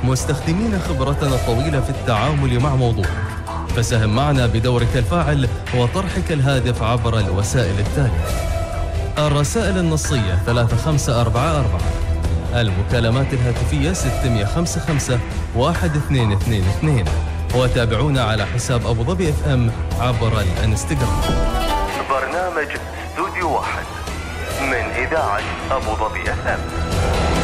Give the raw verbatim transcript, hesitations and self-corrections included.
مستخدمين خبرتنا الطويلة في التعامل مع موضوع، فساهم معنا بدورك الفاعل وطرحك الهادف عبر الوسائل التالية: الرسائل النصية ثلاثة خمسة أربعة أربعة، المكالمات الهاتفية ستمئة وخمسة خمسة واحد اثنين اثنين اثنين، وتابعونا على حساب أبو ظبي اف ام عبر الانستغرام. برنامج استوديو واحد من إذاعة أبو ظبي اف ام.